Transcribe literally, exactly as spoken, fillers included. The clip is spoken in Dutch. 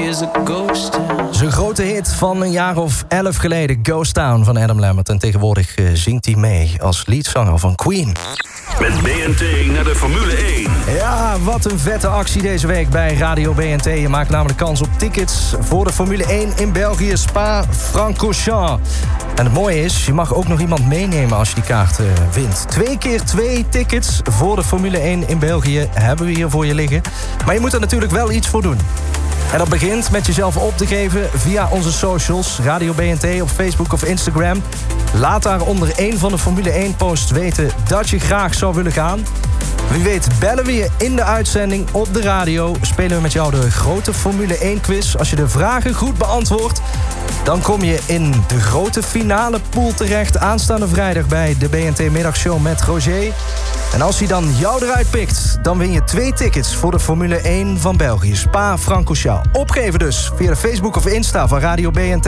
is a ghost town. Zijn grote hit van een jaar of elf geleden, Ghost Town van Adam Lambert. En tegenwoordig uh, zingt hij mee als leadzanger van Queen. Met B N T naar de Formule één. Ja, wat een vette actie deze week bij Radio B N T. Je maakt namelijk kans op tickets voor de Formule één in België, Spa-Francorchamps. En het mooie is, je mag ook nog iemand meenemen als je die kaart uh, wint. Twee keer twee tickets voor de Formule één in België hebben we hier voor je liggen. Maar je moet er natuurlijk wel iets voor doen. En dat begint met jezelf op te geven via onze socials. Radio B N T op Facebook of Instagram. Laat daar onder één van de Formule één posts weten dat je graag zou willen gaan. Wie weet bellen we je in de uitzending op de radio. Spelen we met jou de grote Formule één quiz. Als je de vragen goed beantwoordt, dan kom je in de grote finale pool terecht. Aanstaande vrijdag bij de B N T Middagshow met Roger. En als hij dan jou eruit pikt, dan win je twee tickets voor de Formule één van België. Spa-Francorchamps. Opgeven dus via de Facebook of Insta van Radio B N T.